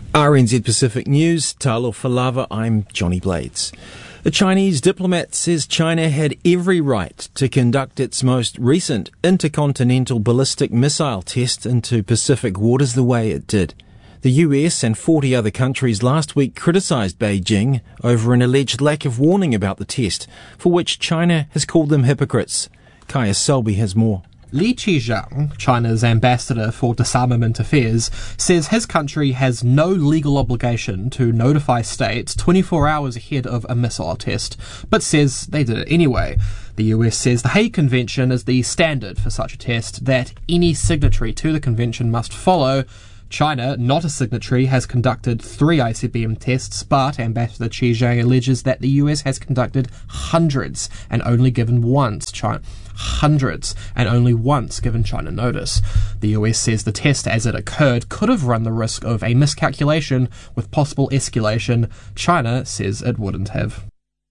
RNZ Pacific News, Talofa Lava, I'm Johnny Blades. A Chinese diplomat says China had every right to conduct its most recent intercontinental ballistic missile test into Pacific waters the way it did. The US and 40 other countries last week criticised Beijing over an alleged lack of warning about the test, for which China has called them hypocrites. Kaya Selby has more. Li Qijiang, China's ambassador for disarmament affairs, says his country has no legal obligation to notify states 24 hours ahead of a missile test, but says they did it anyway. The US says the Hague Convention is the standard for such a test that any signatory to the convention must follow. China, not a signatory, has conducted 3 ICBM tests, but Ambassador Qijiang alleges that the US has conducted hundreds and only once given China notice. The US says the test as it occurred could have run the risk of a miscalculation with possible escalation. China says it wouldn't have.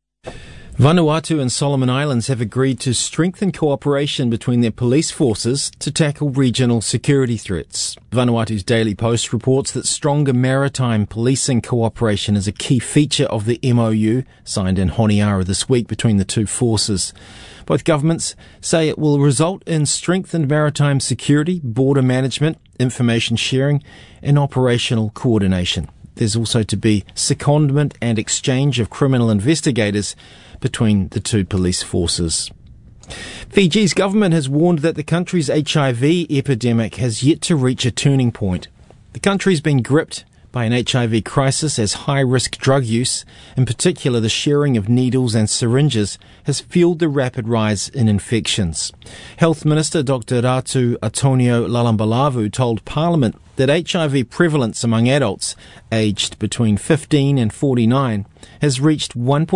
Vanuatu and Solomon Islands have agreed to strengthen cooperation between their police forces to tackle regional security threats. Vanuatu's Daily Post reports that stronger maritime policing cooperation is a key feature of the MOU signed in Honiara this week between the two forces. Both governments say it will result in strengthened maritime security, border management, information sharing, and operational coordination. There's also to be secondment and exchange of criminal investigators between the two police forces. Fiji's government has warned that the country's HIV epidemic has yet to reach a turning point. The country's been gripped by an HIV crisis as high-risk drug use, in particular the sharing of needles and syringes, has fueled the rapid rise in infections. Health Minister Dr. Ratu Atonio Lalambalavu told Parliament that HIV prevalence among adults aged between 15 and 49 has reached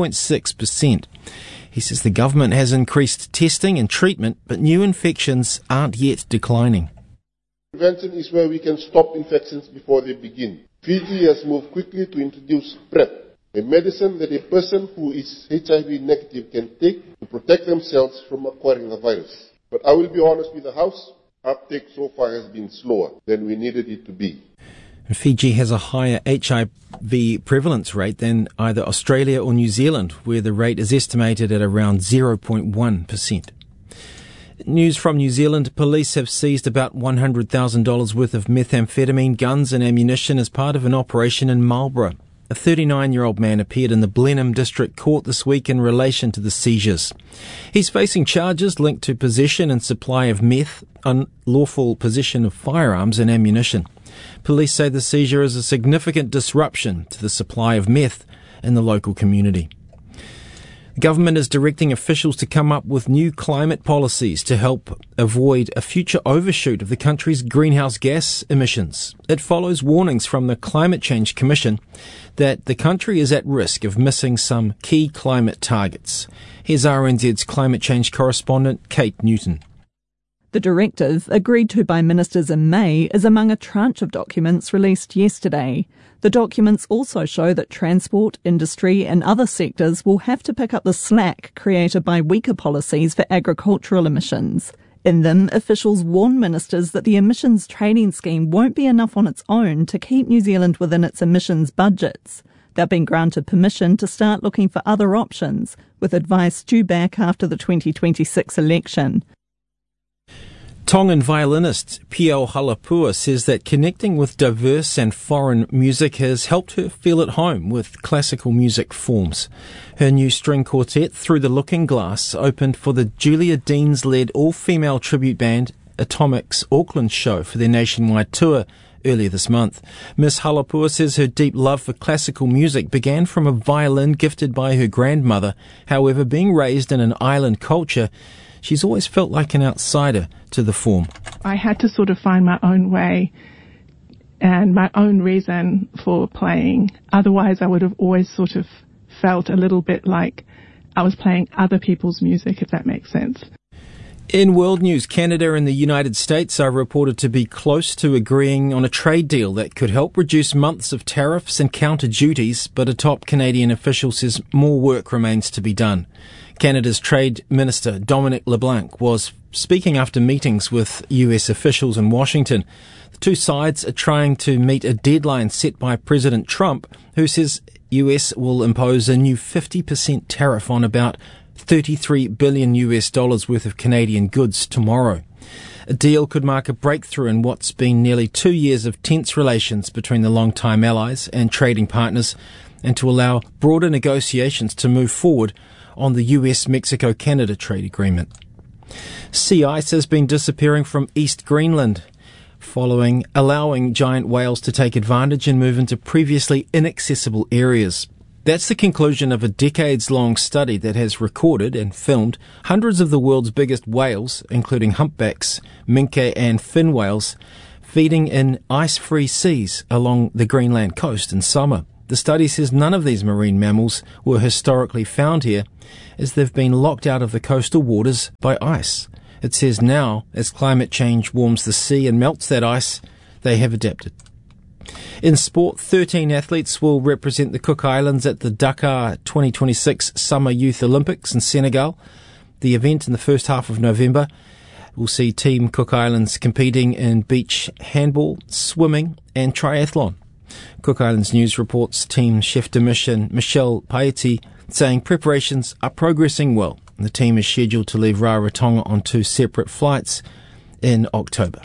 1.6%. He says the government has increased testing and treatment, but new infections aren't yet declining. Prevention is where we can stop infections before they begin. Fiji has moved quickly to introduce PrEP, a medicine that a person who is HIV negative can take to protect themselves from acquiring the virus. But I will be honest with the House, uptake so far has been slower than we needed it to be. Fiji has a higher HIV prevalence rate than either Australia or New Zealand, where the rate is estimated at around 0.1%. News from New Zealand, police have seized about $100,000 worth of methamphetamine, guns and ammunition as part of an operation in Marlborough. A 39-year-old man appeared in the Blenheim District Court this week in relation to the seizures. He's facing charges linked to possession and supply of meth, unlawful possession of firearms and ammunition. Police say the seizure is a significant disruption to the supply of meth in the local community. The government is directing officials to come up with new climate policies to help avoid a future overshoot of the country's greenhouse gas emissions. It follows warnings from the Climate Change Commission that the country is at risk of missing some key climate targets. Here's RNZ's climate change correspondent Kate Newton. The directive, agreed to by ministers in May, is among a tranche of documents released yesterday. The documents also show that transport, industry and other sectors will have to pick up the slack created by weaker policies for agricultural emissions. In them, officials warn ministers that the emissions trading scheme won't be enough on its own to keep New Zealand within its emissions budgets. They've been granted permission to start looking for other options, with advice due back after the 2026 election. Tongan violinist Pio Halapua says that connecting with diverse and foreign music has helped her feel at home with classical music forms. Her new string quartet, Through the Looking Glass, opened for the Julia Deans-led all-female tribute band Atomic's Auckland show for their nationwide tour earlier this month. Miss Halapua says her deep love for classical music began from a violin gifted by her grandmother. However, being raised in an island culture, she's always felt like an outsider to the form. I had to sort of find my own way and my own reason for playing. Otherwise, I would have always sort of felt a little bit like I was playing other people's music, if that makes sense. In world news, Canada and the United States are reported to be close to agreeing on a trade deal that could help reduce months of tariffs and counter duties, but a top Canadian official says more work remains to be done. Canada's Trade Minister Dominic LeBlanc was speaking after meetings with US officials in Washington. The Two sides are trying to meet a deadline set by President Trump, who says US will impose a new 50% tariff on about $33 billion worth of Canadian goods tomorrow. A deal could mark a breakthrough in what's been nearly 2 years of tense relations between the long-time allies and trading partners, and to allow broader negotiations to move forward on the US-Mexico-Canada trade agreement. Sea ice has been disappearing from East Greenland, allowing giant whales to take advantage and move into previously inaccessible areas. That's the conclusion of a decades-long study that has recorded and filmed hundreds of the world's biggest whales, including humpbacks, minke and fin whales, feeding in ice-free seas along the Greenland coast in summer. The study says none of these marine mammals were historically found here, as they've been locked out of the coastal waters by ice. It says now, as climate change warms the sea and melts that ice, they have adapted. In sport, 13 athletes will represent the Cook Islands at the Dakar 2026 Summer Youth Olympics in Senegal. The event in the first half of November will see Team Cook Islands competing in beach handball, swimming and triathlon. Cook Islands News reports team chef de mission Michelle Paeti saying preparations are progressing well. The team is scheduled to leave Rarotonga on 2 separate flights in October.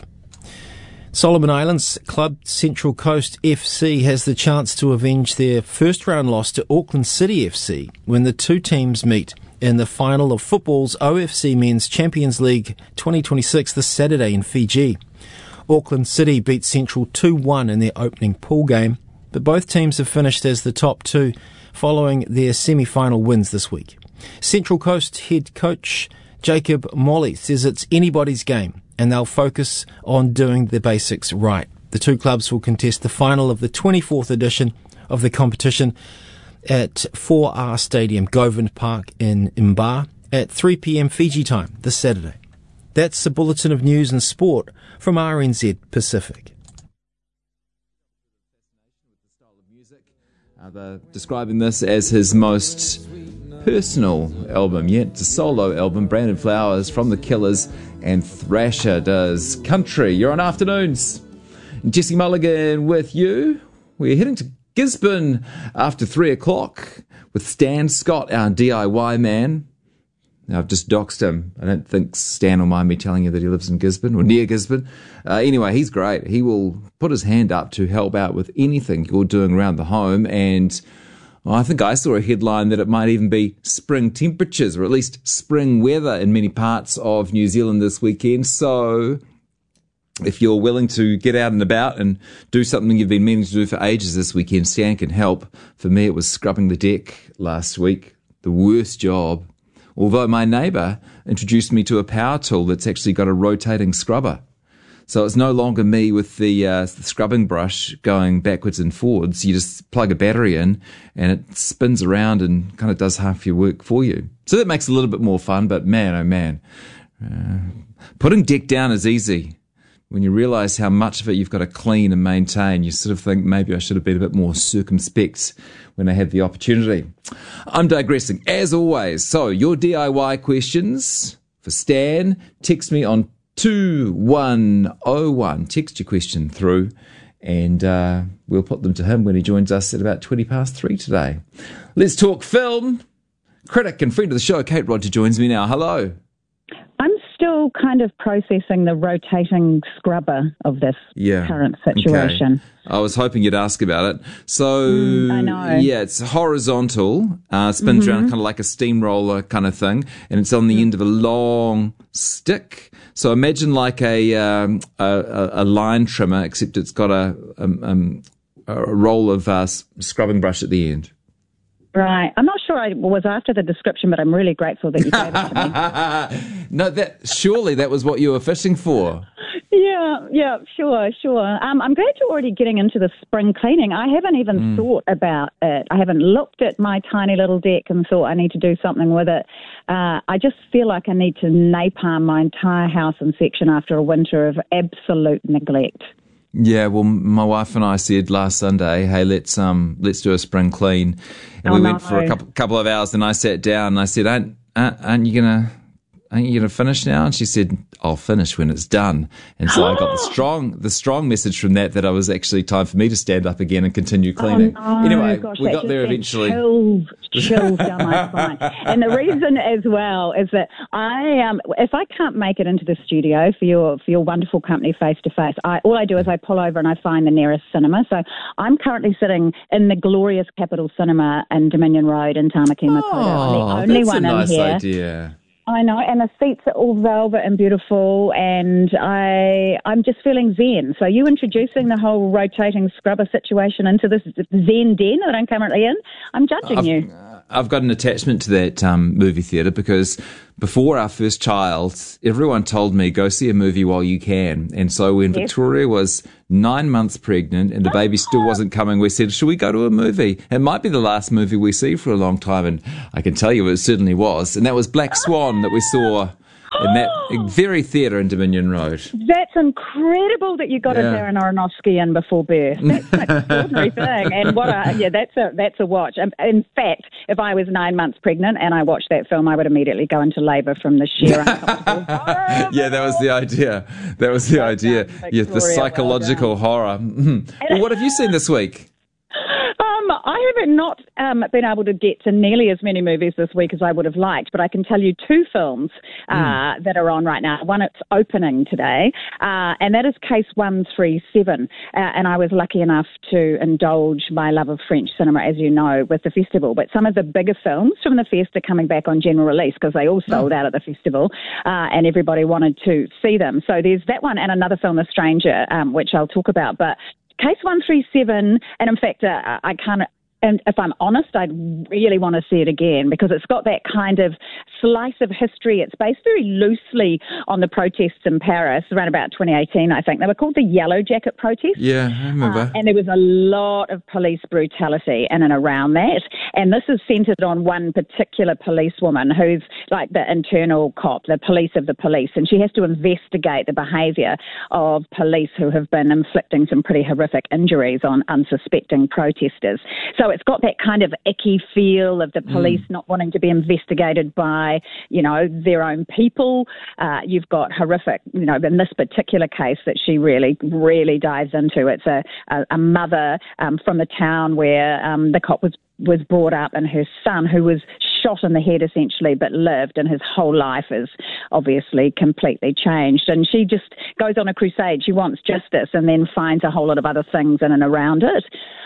Solomon Islands club Central Coast FC has the chance to avenge their first-round loss to Auckland City FC when the two teams meet in the final of football's OFC Men's Champions League 2026 this Saturday in Fiji. Auckland City beat Central 2-1 in their opening pool game, but both teams have finished as the top two following their semi-final wins this week. Central Coast head coach Jacob Molly says it's anybody's game, and they'll focus on doing the basics right. The two clubs will contest the final of the 24th edition of the competition at 4R Stadium, Govind Park in Imbar at 3 p.m. Fiji time this Saturday. That's the Bulletin of News and Sport from RNZ Pacific. They're describing this as his most personal album yet. It's a solo album. Brandon Flowers from The Killers and Thrasher does Country. You're on Afternoons. Jesse Mulligan with you. We're heading to Gisborne after 3 o'clock with Stan Scott, our DIY man. Now, I've just doxed him. I don't think Stan will mind me telling you that he lives in Gisborne or near Gisborne. Anyway, he's great. He will put his hand up to help out with anything you're doing around the home. And I think I saw a headline that it might even be spring temperatures, or at least spring weather in many parts of New Zealand this weekend. So if you're willing to get out and about and do something you've been meaning to do for ages this weekend, Stan can help. For me, it was scrubbing the deck last week. The worst job. Although my neighbour introduced me to a power tool that's actually got a rotating scrubber. So it's no longer me with the scrubbing brush going backwards and forwards. You just plug a battery in and it spins around and kind of does half your work for you. So that makes it a little bit more fun, but man, oh man. Putting deck down is easy. When you realise how much of it you've got to clean and maintain, you sort of think maybe I should have been a bit more circumspect when I had the opportunity. I'm digressing, as always. So your DIY questions for Stan, text me on 2101. Text your question through and we'll put them to him when he joins us at about 3:20 today. Let's talk film. Critic and friend of the show, Kate Roger, joins me now. Hello. I'm still kind of processing the rotating scrubber of this current situation. Okay. I was hoping you'd ask about it. So, I know. Yeah, it's horizontal, spins around kind of like a steamroller kind of thing, and it's on the end of a long stick. So imagine like a line trimmer, except it's got a roll of scrubbing brush at the end. Right. I'm not sure I was after the description, but I'm really grateful that you gave it to me. No, surely that was what you were fishing for. Yeah, sure. I'm glad you're already getting into the spring cleaning. I haven't even thought about it. I haven't looked at my tiny little deck and thought I need to do something with it. I just feel like I need to napalm my entire house and section after a winter of absolute neglect. Yeah, well, my wife and I said last Sunday, hey, let's do a spring clean, and we went for a couple of hours. Then I sat down and I said, aren't you gonna I think you're going to finish now. And she said, I'll finish when it's done. And so I got the strong message from that I was actually time for me to stand up again and continue cleaning. Oh, no. Anyway, Gosh, we got there eventually. Chills down my spine. And the reason as well is that if I can't make it into the studio for your wonderful company face to face, all I do is I pull over and I find the nearest cinema. So I'm currently sitting in the glorious Capitol Cinema in Dominion Road in Tamaki Makaurau. I'm the only one in here. Idea. I know, and the seats are all velvet and beautiful, and I'm just feeling zen. So you introducing the whole rotating scrubber situation into this zen den that I'm currently in, I'm judging you. I've got an attachment to that movie theatre because before our first child, everyone told me, go see a movie while you can. And so when Victoria was 9 months pregnant and the baby still wasn't coming, we said, should we go to a movie? It might be the last movie we see for a long time. And I can tell you it certainly was. And that was Black Swan that we saw in that very theatre in Dominion Road. That's incredible that you got a Darren Aronofsky in before birth. That's an extraordinary thing. And that's a watch. In fact, if I was 9 months pregnant and I watched that film, I would immediately go into labour from the sheer uncomfortable horror. Yeah, that was the idea. Yeah, the psychological horror. Well, what have you seen this week? I have not been able to get to nearly as many movies this week as I would have liked, but I can tell you two films that are on right now. One, it's opening today, and that is Case 137. And I was lucky enough to indulge my love of French cinema, as you know, with the festival. But some of the bigger films from the fest are coming back on general release because they all sold out at the festival, and everybody wanted to see them. So there's that one and another film, The Stranger, which I'll talk about. But Case 137, and in fact, I can't. And if I'm honest, I'd really want to see it again because it's got that kind of slice of history. It's based very loosely on the protests in Paris around about 2018, I think. They were called the Yellow Jacket protests. Yeah, I remember. And there was a lot of police brutality in and around that. And this is centred on one particular policewoman who's like the internal cop, the police of the police. And she has to investigate the behaviour of police who have been inflicting some pretty horrific injuries on unsuspecting protesters. So it's got that kind of icky feel of the police not wanting to be investigated by, their own people. You've got horrific, in this particular case that she really, really dives into. It's a mother from the town where the cop was brought up, and her son, who was shot in the head essentially but lived, and his whole life is obviously completely changed. And she just goes on a crusade. She wants justice and then finds a whole lot of other things in and around it.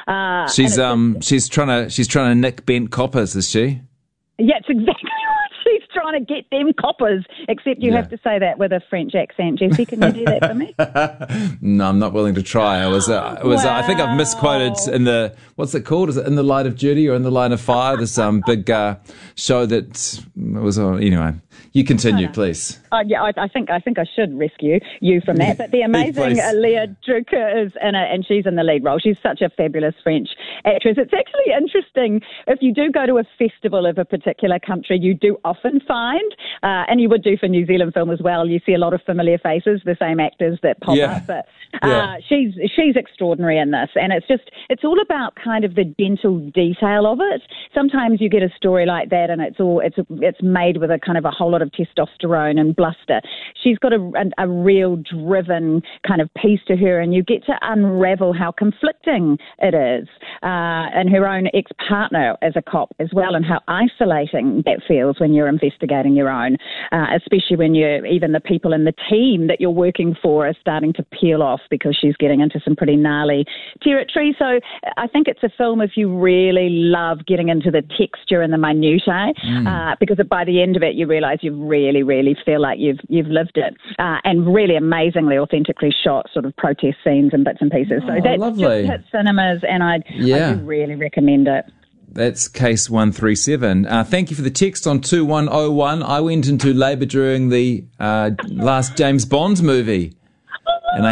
She's trying to nick bent coppers, is she? Yeah, it's exactly right. She's trying to get them coppers, except you have to say that with a French accent. Jessie, can you do that for me? No, I'm not willing to try. I think I've misquoted in the, what's it called? Is it In the Light of Duty or In the Line of Fire? This big show that was on. Anyway, you continue, please. I think I should rescue you from that. But the amazing Leah Drucker is in it, and she's in the lead role. She's such a fabulous French actress. It's actually interesting. If you do go to a festival of a particular country, you do often find, and you would do for New Zealand film as well, you see a lot of familiar faces, the same actors that pop up. But she's extraordinary in this, and it's all about kind of the gentle detail of it. Sometimes you get a story like that, and it's made with a kind of a whole lot of testosterone and bluster. She's got a real driven kind of piece to her, and you get to unravel how conflicting it is, and her own ex-partner as a cop as well, and how isolating that feels when you're investigating your own, especially when even the people in the team that you're working for are starting to peel off because she's getting into some pretty gnarly territory. So I think it's a film if you really love getting into the texture and the minutiae, because by the end of it you realise you really, really feel like you've lived it, and really amazingly authentically shot sort of protest scenes and bits and pieces. So that's lovely. Just hit cinemas, and I do really recommend it. That's Case 137. Thank you for the text on 2101. I went into labour during the last James Bond movie, and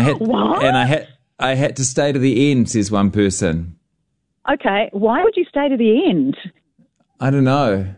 I had to stay to the end, says one person. Okay, why would you stay to the end? I don't know.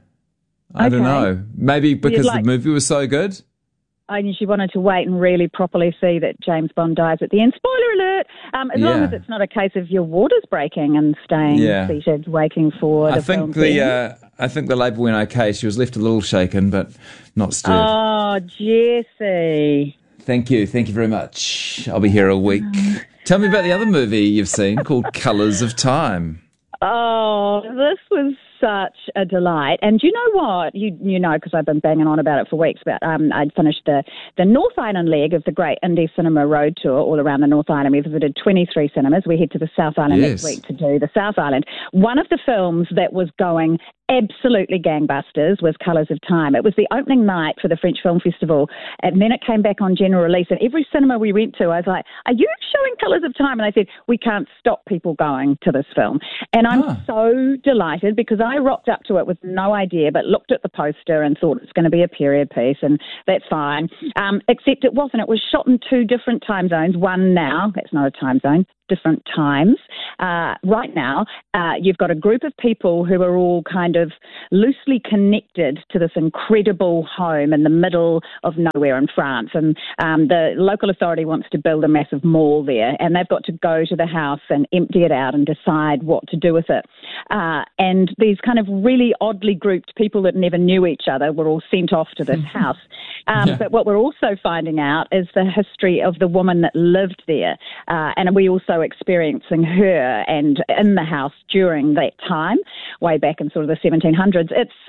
Maybe because the movie was so good. And she wanted to wait and really properly see that James Bond dies at the end. Spoiler alert! As long as it's not a case of your water's breaking and staying seated, waiting for the film to end. I think the labour went okay. She was left a little shaken, but not stirred. Oh, Jessie. Thank you very much. I'll be here all week. Tell me about the other movie you've seen called Colours of Time. Oh, this was such a delight. And you know what? You know, because I've been banging on about it for weeks, but I'd finished the North Island leg of the Great Indie Cinema Road Tour all around the North Island. We visited 23 cinemas. We head to the South Island next week to do the South Island. One of the films that was going absolutely gangbusters was Colours of Time. It was the opening night for the French Film Festival, and then it came back on general release, and every cinema we went to, I was like, are you showing Colours of Time? And they said, we can't stop people going to this film. And I'm so delighted, because I rocked up to it with no idea, but looked at the poster and thought it's going to be a period piece, and that's fine. Except it wasn't. It was shot in 2 different time zones. One now, that's not a time zone, different times. Right now, you've got a group of people who are all kind of loosely connected to this incredible home in the middle of nowhere in France. And the local authority wants to build a massive mall there, and they've got to go to the house and empty it out and decide what to do with it. And these kind of really oddly grouped people that never knew each other were all sent off to this house. But what we're also finding out is the history of the woman that lived there. And we also experiencing her and in the house during that time, way back in sort of the 1700s.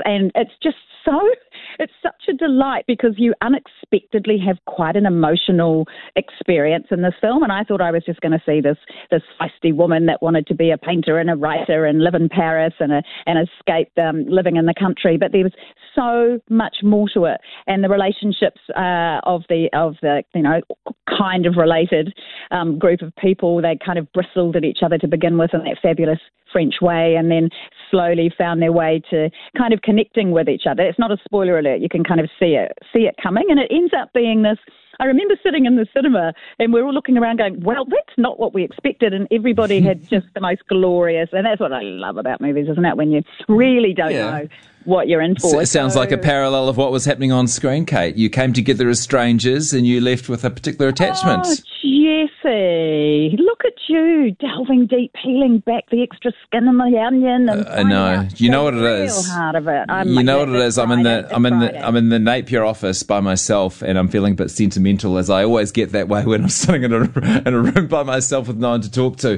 It's such a delight, because you unexpectedly have quite an emotional experience in this film. And I thought I was just going to see this feisty woman that wanted to be a painter and a writer and live in Paris and escape living in the country. But there was so much more to it, and the relationships of the kind of related group of people. They kind of bristled at each other to begin with in that fabulous French way, and then slowly found their way to kind of connecting with each other. It's not a spoiler alert. You can kind of see it coming, and it ends up being this. I remember sitting in the cinema and we were all looking around going, well, that's not what we expected, and everybody had just the most glorious, and that's what I love about movies, isn't it, when you really don't know what you're in for. It sounds like a parallel of what was happening on screen, Kate. You came together as strangers and you left with a particular attachment. Oh, Jessie, look at you, delving deep, peeling back the extra skin in the onion. And I know. You know what it is. Heart of it. You know what it is. I'm in the Napier office by myself, and I'm feeling a bit sentimental, as I always get that way when I'm sitting in a room by myself with no one to talk to.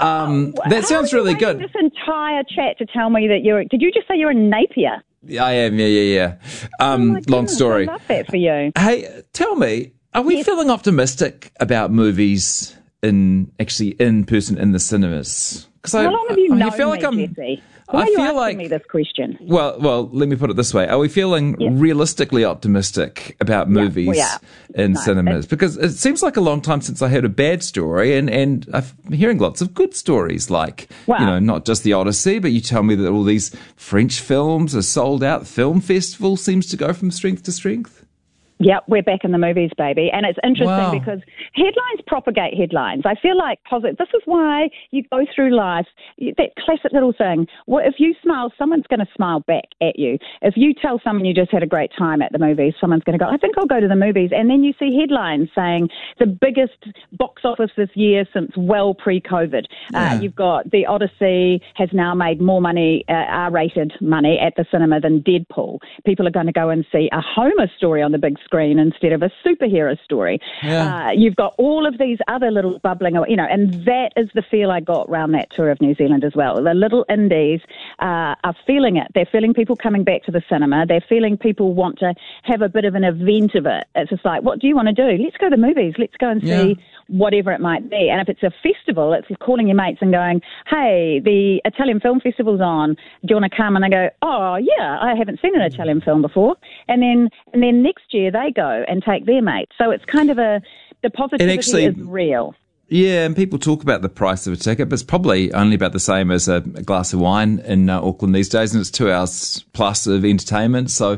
That sounds really good. This entire chat to tell me that did you just say you're in Napier? I am, yeah. Long story. I love that for you. Hey, tell me, are we feeling optimistic about movies in person in the cinemas? How long have you known me, Jesse? Why are you asking me this question? Well, let me put it this way. Are we feeling realistically optimistic about movies in cinemas? Because it seems like a long time since I heard a bad story, and I'm hearing lots of good stories, like, not just The Odyssey, but you tell me that all these French films are sold out. Film festival seems to go from strength to strength. Yep, we're back in the movies, baby. And it's interesting because headlines propagate headlines. I feel like this is why you go through life, that classic little thing. Well, if you smile, someone's going to smile back at you. If you tell someone you just had a great time at the movies, someone's going to go, I think I'll go to the movies. And then you see headlines saying the biggest box office this year since well pre-COVID. You've got The Odyssey has now made more money, R-rated money at the cinema than Deadpool. People are going to go and see a Homer story on the big screen instead of a superhero story. You've got all of these other little bubbling, and that is the feel I got around that tour of New Zealand as well. The little indies are feeling it. They're feeling people coming back to the cinema. They're feeling people want to have a bit of an event of it. It's just like, what do you want to do? Let's go to the movies. Let's go and see whatever it might be. And if it's a festival, it's calling your mates and going, hey, the Italian Film Festival's on. Do you want to come? And they go, oh, yeah, I haven't seen an Italian film before. And then next year they go and take their mates. So it's kind of the positivity is real. Yeah, and people talk about the price of a ticket, but it's probably only about the same as a glass of wine in Auckland these days, and it's 2 hours plus of entertainment. So,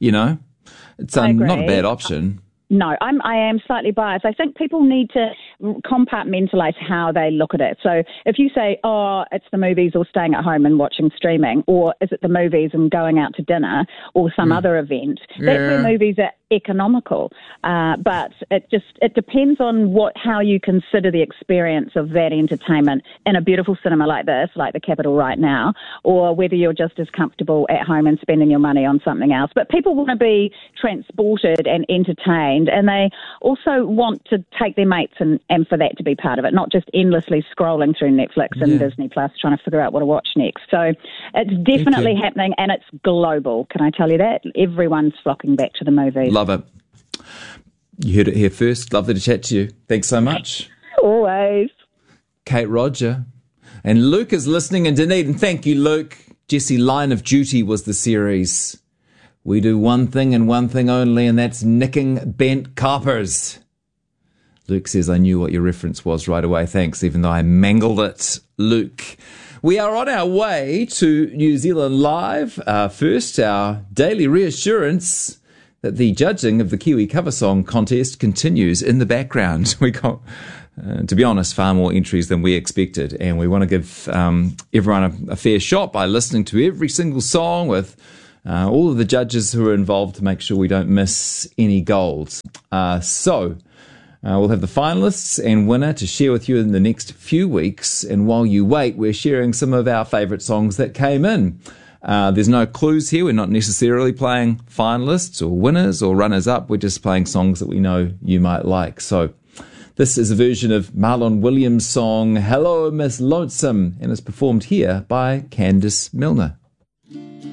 it's not a bad option. No, I am slightly biased. I think people need to compartmentalise how they look at it. So if you say, it's the movies or staying at home and watching streaming, or is it the movies and going out to dinner or some other event, that's where movies are economical. But it depends on how you consider the experience of that entertainment in a beautiful cinema like this, like the Capitol right now, or whether you're just as comfortable at home and spending your money on something else. But people want to be transported and entertained, and they also want to take their mates and for that to be part of it, not just endlessly scrolling through Netflix and Disney Plus trying to figure out what to watch next. So it's definitely happening, and it's global. Can I tell you that? Everyone's flocking back to the movies. Love it. You heard it here first. Lovely to chat to you. Thanks so much. Always. Kate Roger. And Luke is listening in Dunedin. Thank you, Luke. Jesse, Line of Duty was the series. We do one thing and one thing only, and that's nicking bent coppers. Luke says, I knew what your reference was right away. Thanks, even though I mangled it. Luke. We are on our way to New Zealand Live. First, our daily reassurance that the judging of the Kiwi Cover Song contest continues in the background. We got, to be honest, far more entries than we expected, and we want to give everyone a fair shot by listening to every single song with all of the judges who are involved to make sure we don't miss any golds. So we'll have the finalists and winner to share with you in the next few weeks, and while you wait, we're sharing some of our favourite songs that came in. There's no clues here. We're not necessarily playing finalists or winners or runners-up. We're just playing songs that we know you might like. So this is a version of Marlon Williams' song, Hello, Miss Lonesome, and it's performed here by Candice Milner.